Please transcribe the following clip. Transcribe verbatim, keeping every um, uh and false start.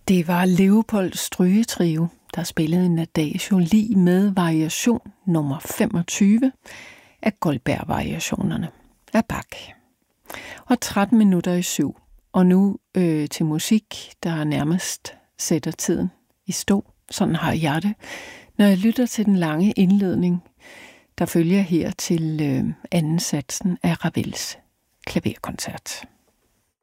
Det var Leopold Strygetrio, der spillede en adagio lige med variation nummer femogtyve af Goldberg-variationerne af Bach. Og tretten minutter i syv. Og nu øh, til musik, der nærmest sætter tiden i stå. Sådan har jeg det, når jeg lytter til den lange indledning, der følger her til øh, anden satsen af Ravels klaverkoncert.